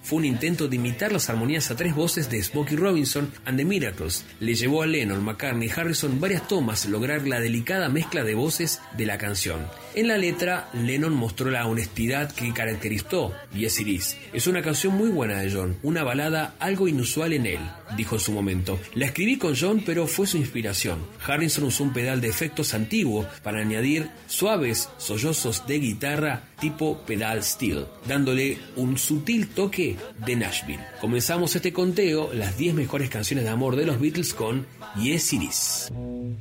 fue un intento de imitar las armonías a tres voces de Smokey Robinson and the Miracles. Le llevó a Lennon, McCartney y Harrison varias tomas lograr la delicada mezcla de voces de la canción. En la letra, Lennon mostró la honestidad que caracterizó Yes It Is. Es una canción muy buena de John, una balada algo inusual en él, dijo en su momento. La escribí con John, pero fue su inspiración. Harrison usó un pedal de efectos antiguo para añadir suaves sollozos de guitarra tipo pedal steel, dándole un sutil toque de Nashville. Comenzamos este conteo, las 10 mejores canciones de amor de los Beatles con Yes It Is.